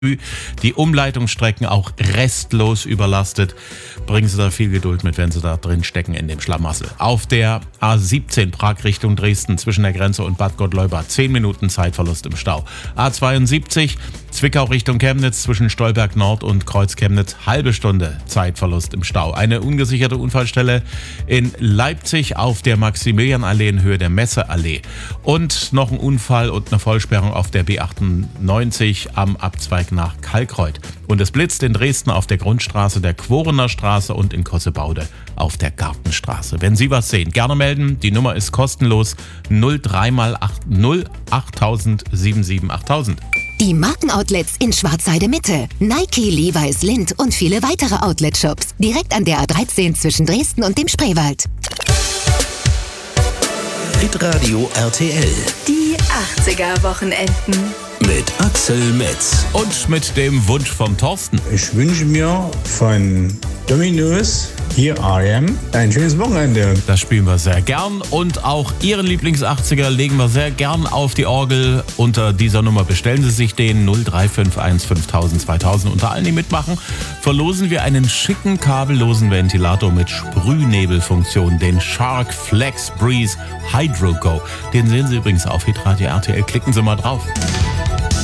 Die Umleitungsstrecken auch restlos überlastet. Bringen Sie da viel Geduld mit, wenn Sie da drin stecken in dem Schlamassel. Auf der A17 Prag Richtung Dresden zwischen der Grenze und Bad Gottleuba 10 Minuten Zeitverlust im Stau. A72 Zwickau Richtung Chemnitz zwischen Stolberg Nord und Kreuz Chemnitz halbe Stunde Zeitverlust im Stau. Eine ungesicherte Unfallstelle in Leipzig auf der Maximilianallee in Höhe der Messeallee. Und noch ein Unfall und eine Vollsperrung auf der B98 am Abzweig nach Kalkreuth. Und es blitzt in Dresden auf der Grundstraße der Quorener Straße und in Kossebaude auf der Gartenstraße. Wenn Sie was sehen, gerne melden. Die Nummer ist kostenlos 03x80 77 8000. Die Markenoutlets in Schwarzheide Mitte, Nike, Levi's, Lindt und viele weitere Outlet-Shops. Direkt an der A13 zwischen Dresden und dem Spreewald. Hitradio RTL. Die 80er-Wochenenden. Mit Axel Metz. Und mit dem Wunsch vom Thorsten. Ich wünsche mir von Dominos Here I Am ein schönes Wochenende. Das spielen wir sehr gern und auch Ihren Lieblings-80er legen wir sehr gern auf die Orgel. Unter dieser Nummer bestellen Sie sich den 0351 5000 2000. Unter allen, die mitmachen, verlosen wir einen schicken kabellosen Ventilator mit Sprühnebelfunktion, den Shark Flex Breeze Hydro Go. Den sehen Sie übrigens auf Hitradio RTL. Klicken Sie mal drauf.